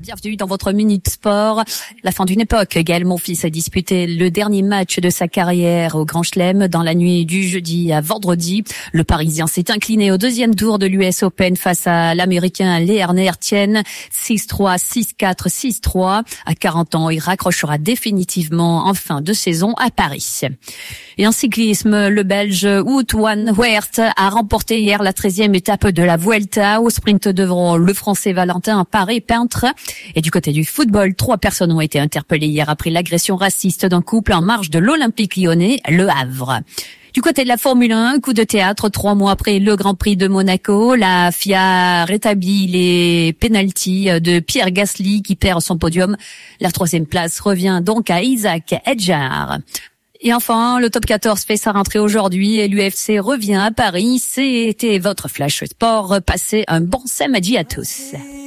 Bienvenue dans votre Minute Sport. La fin d'une époque. Gaël Monfils a disputé le dernier match de sa carrière au Grand Chelem dans la nuit du jeudi à vendredi. Le Parisien s'est incliné au deuxième tour de l'US Open face à l'Américain Leerner Etienne. 6-3, 6-4, 6-3. À 40 ans, il raccrochera définitivement en fin de saison à Paris. Et en cyclisme, le Belge Wout van Aert a remporté hier la 13e étape de la Vuelta au sprint devant le Français Valentin Paré-Peintre. Et du côté du football, 3 personnes ont été interpellées hier après l'agression raciste d'un couple en marge de l'Olympique lyonnais, Le Havre. Du côté de la Formule 1, coup de théâtre, 3 mois après le Grand Prix de Monaco, la FIA rétablit les pénaltys de Pierre Gasly qui perd son podium. La 3e place revient donc à Isaac Hadjar. Et enfin, le top 14 fait sa rentrée aujourd'hui et l'UFC revient à Paris. C'était votre Flash Sport. Passez un bon samedi à tous.